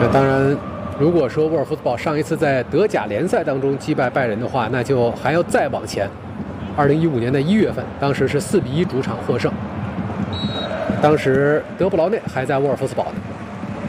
那当然，如果说沃尔夫斯堡上一次在德甲联赛当中击败拜仁的话，那就还要再往前。2015年的1月份，当时是4比1主场获胜。当时德布劳内还在沃尔夫斯堡呢。